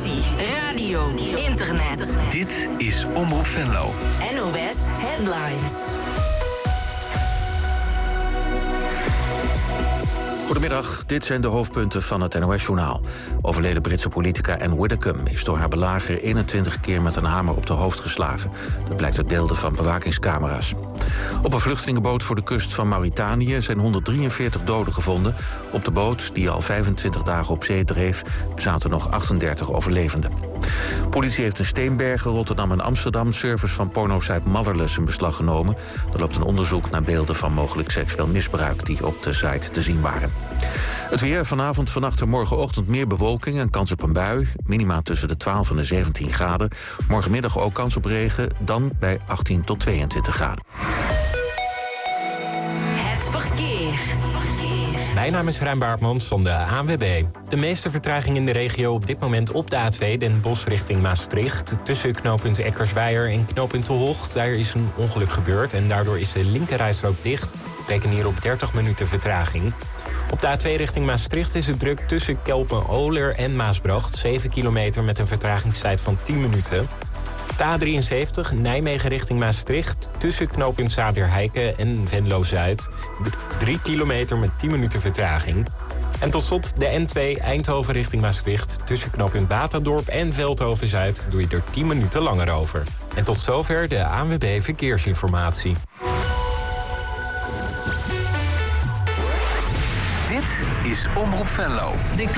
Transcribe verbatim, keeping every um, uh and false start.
televisie, radio, internet. Dit is Omroep Venlo. N O S Headlines. Goedemiddag, dit zijn de hoofdpunten van het N O S-journaal. Overleden Britse politica Anne Widdecombe is door haar belager eenentwintig keer met een hamer op de hoofd geslagen. Dat blijkt uit beelden van bewakingscamera's. Op een vluchtelingenboot voor de kust van Mauritanië zijn honderddrieënveertig doden gevonden. Op de boot, die al vijfentwintig dagen op zee dreef, zaten nog achtendertig overlevenden. Politie heeft in Steenbergen, Rotterdam en Amsterdam servers van pornosite Motherless in beslag genomen. Er loopt een onderzoek naar beelden van mogelijk seksueel misbruik die op de site te zien waren. Het weer, vanavond, vannacht en morgenochtend meer bewolking en kans op een bui. Minima tussen de twaalf en de zeventien graden. Morgenmiddag ook kans op regen, dan bij achttien tot tweeëntwintig graden. Het verkeer. Mijn naam is Ruim Baartmans van de A N W B. De meeste vertraging in de regio op dit moment op de A twee Den Bosch richting Maastricht. Tussen knooppunt Eckersweijer en knooppunt De Hocht. Daar is een ongeluk gebeurd en daardoor is de linkerrijstrook dicht. We rekenen hier op dertig minuten vertraging. Op de A twee richting Maastricht is het druk tussen Kelpen-Oler en Maasbracht. zeven kilometer met een vertragingstijd van tien minuten. De A drieënzeventig Nijmegen richting Maastricht. Tussen knooppunt Zaanderheiken en Venlo-Zuid. drie kilometer met tien minuten vertraging. En tot slot de N twee Eindhoven richting Maastricht. Tussen knooppunt Batadorp en Veldhoven-Zuid doe je er tien minuten langer over. En tot zover de A N W B Verkeersinformatie. Dit is Omroep Venlo.